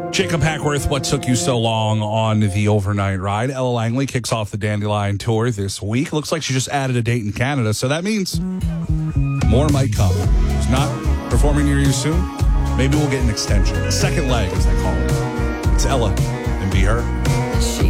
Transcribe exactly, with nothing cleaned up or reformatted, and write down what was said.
Jacob Hackworth, what took you so long on the overnight ride? Ella Langley kicks off the Dandelion Tour this week. Looks like she just added a date in Canada, so that means more might come. She's not performing near you soon. Maybe we'll get an extension, a second leg, as they call it. It's Ella and Be Her.